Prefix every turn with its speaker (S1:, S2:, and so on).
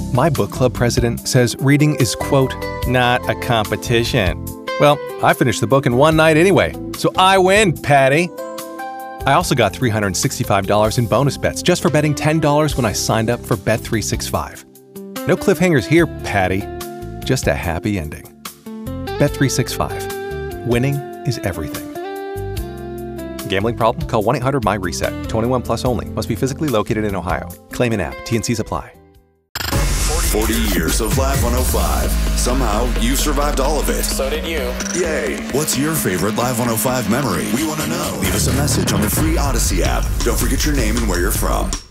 S1: My book club president says reading is, quote, not a competition. Well, I finished the book in one night anyway, so I win, Patty. I also got $365 in bonus bets just for betting $10 when I signed up for Bet365. No cliffhangers here, Patty. Just a happy ending. Bet365. Winning is everything. Gambling problem? Call 1-800-MY-RESET. 21 plus only. Must be physically located in Ohio. Claim in app. T&Cs apply.
S2: 40 years of Live 105. Somehow, you survived all of it.
S3: So did you.
S2: Yay. What's your favorite Live 105 memory? We want to know. Leave us a message on the free Odyssey app. Don't forget your name and where you're from.